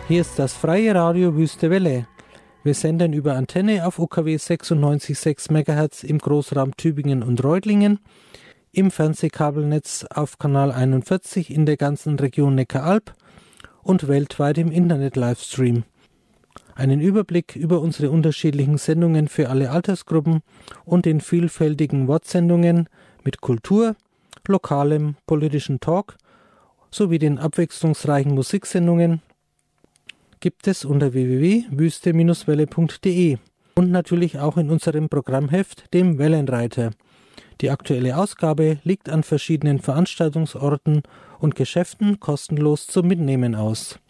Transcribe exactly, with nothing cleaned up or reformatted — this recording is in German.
Hier ist das freie Radio Wüste Welle. Wir senden über Antenne auf U K W sechsundneunzig Komma sechs Megahertz im Großraum Tübingen und Reutlingen, im Fernsehkabelnetz auf Kanal einundvierzig in der ganzen Region Neckaralb und weltweit im Internet-Livestream. Einen Überblick über unsere unterschiedlichen Sendungen für alle Altersgruppen und den vielfältigen Wortsendungen mit Kultur, lokalem politischen Talk sowie den abwechslungsreichen Musiksendungen gibt es unter w w w punkt wüste welle punkt d e und natürlich auch in unserem Programmheft, dem Wellenreiter. Die aktuelle Ausgabe liegt an verschiedenen Veranstaltungsorten und Geschäften kostenlos zum Mitnehmen aus.